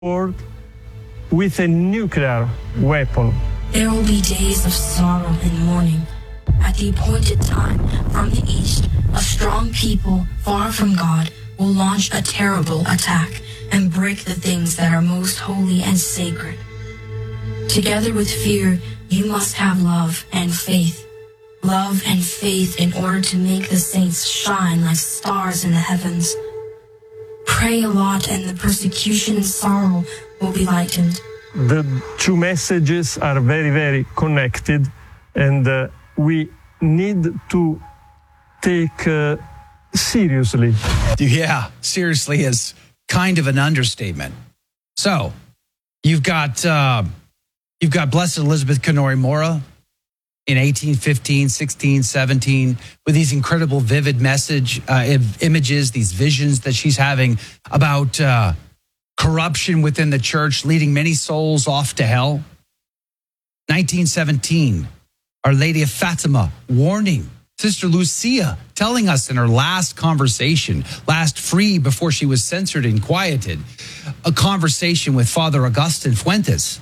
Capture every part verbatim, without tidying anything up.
world with a nuclear weapon. There will be days of sorrow and mourning. At the appointed time, from the east, a strong people far from God will launch a terrible attack and break the things that are most holy and sacred. Together with fear, you must have love and faith. Love and faith in order to make the saints shine like stars in the heavens. Pray a lot and the persecution and sorrow will be lightened. The two messages are very, very connected, and uh, we need to take uh, seriously. Yeah, seriously is kind of an understatement. So, you've got uh, you've got Blessed Elizabeth Kanouri Mora in eighteen fifteen, sixteen, seventeen, with these incredible vivid message uh, images, these visions that she's having about uh, corruption within the church, leading many souls off to hell. nineteen seventeen, Our Lady of Fatima warning Sister Lucia, telling us in her last conversation, last free before she was censored and quieted, a conversation with Father Augustin Fuentes,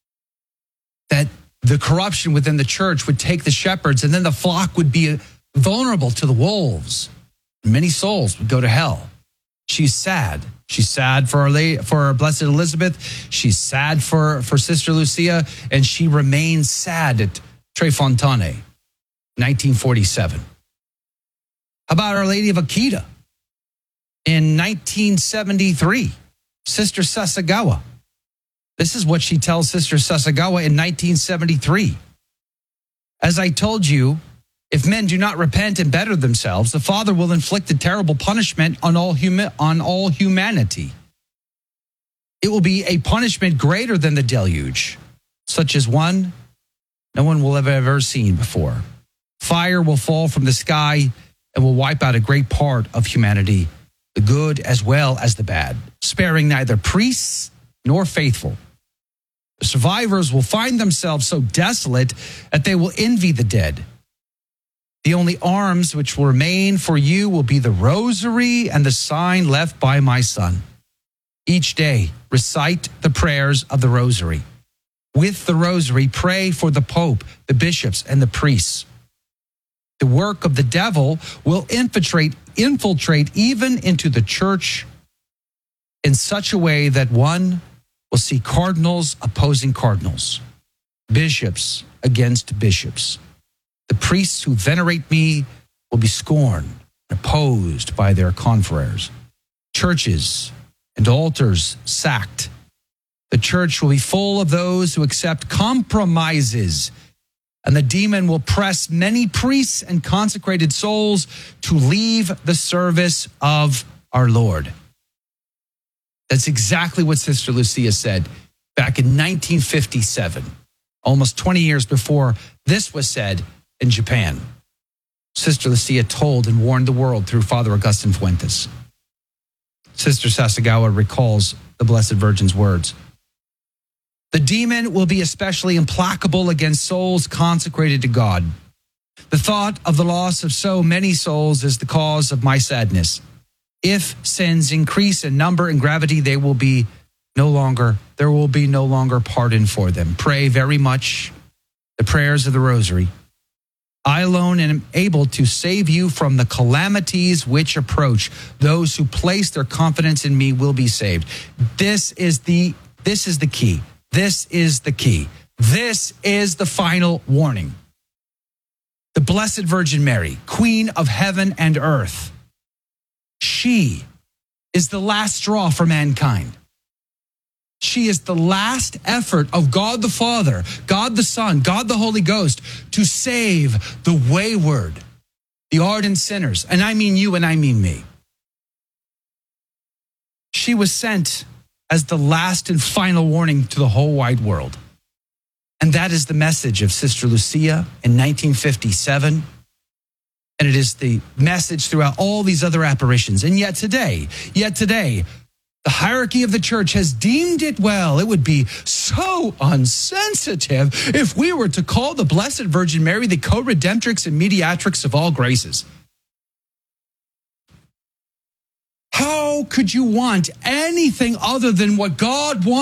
that the corruption within the church would take the shepherds and then the flock would be vulnerable to the wolves. Many souls would go to hell. She's sad. She's sad for our lady, for our Blessed Elizabeth. She's sad for, for Sister Lucia, and she remains sad at Tre Fontane, nineteen forty-seven. How about Our Lady of Akita? In nineteen seventy-three, Sister Sasagawa. This is what she tells Sister Sasagawa in nineteen seventy-three. As I told you, if men do not repent and better themselves, the Father will inflict a terrible punishment on all humi- on all humanity. It will be a punishment greater than the deluge, such as one no one will have ever seen before. Fire will fall from the sky and will wipe out a great part of humanity, the good as well as the bad, sparing neither priests nor faithful. The survivors will find themselves so desolate that they will envy the dead. The only arms which will remain for you will be the rosary and the sign left by my son. Each day, recite the prayers of the rosary. With the rosary, pray for the Pope, the bishops, and the priests. The work of the devil will infiltrate, infiltrate even into the church in such a way that one will see cardinals opposing cardinals, bishops against bishops. The priests who venerate me will be scorned and opposed by their confreres. Churches and altars sacked. The church will be full of those who accept compromises, and the demon will press many priests and consecrated souls to leave the service of our Lord. That's exactly what Sister Lucia said back in nineteen fifty-seven, almost twenty years before this was said in Japan. Sister Lucia told and warned the world through Father Augustin Fuentes. Sister Sasagawa recalls the Blessed Virgin's words. The demon will be especially implacable against souls consecrated to God. The thought of the loss of so many souls is the cause of my sadness. If sins increase in number and gravity, they will be no longer, there will be no longer pardon for them. Pray very much the prayers of the Rosary. I alone am able to save you from the calamities which approach. Those who place their confidence in me will be saved. This is the, this is the key. This is the key. This is the final warning. The Blessed Virgin Mary, Queen of heaven and earth, she is the last straw for mankind. She is the last effort of God the Father, God the Son, God the Holy Ghost to save the wayward, the ardent sinners. And I mean you and I mean me. She was sent as the last and final warning to the whole wide world. And that is the message of Sister Lucia in nineteen fifty-seven. And it is the message throughout all these other apparitions. And yet today, yet today, the hierarchy of the church has deemed it well. It would be so unsensitive if we were to call the Blessed Virgin Mary the co-redemptrix and mediatrix of all graces. How how could you want anything other than what God wants?